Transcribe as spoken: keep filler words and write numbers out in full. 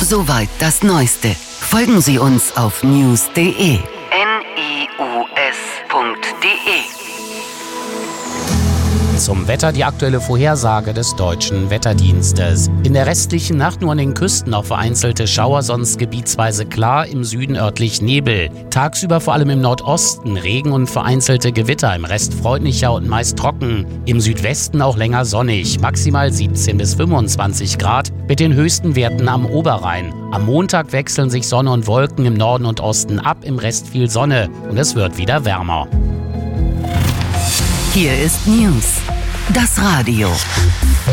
Soweit das Neueste. Folgen Sie uns auf news punkt de. N I U S punkt de. Zum Wetter die aktuelle Vorhersage des Deutschen Wetterdienstes. In der restlichen Nacht nur an den Küsten noch vereinzelte Schauer, sonst gebietsweise klar, im Süden örtlich Nebel. Tagsüber vor allem im Nordosten Regen und vereinzelte Gewitter, im Rest freundlicher und meist trocken. Im Südwesten auch länger sonnig, maximal siebzehn bis fünfundzwanzig Grad mit den höchsten Werten am Oberrhein. Am Montag wechseln sich Sonne und Wolken im Norden und Osten ab, im Rest viel Sonne und es wird wieder wärmer. Hier ist News, das Radio.